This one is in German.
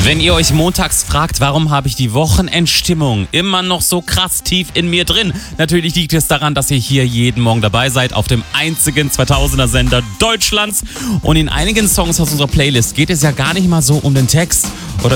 Wenn ihr euch montags fragt, warum habe ich die Wochenendstimmung immer noch so krass tief in mir drin? Natürlich liegt es daran, dass ihr hier jeden Morgen dabei seid auf dem einzigen 2000er Sender Deutschlands. Und in einigen Songs aus unserer Playlist geht es ja gar nicht mal so um den Text oder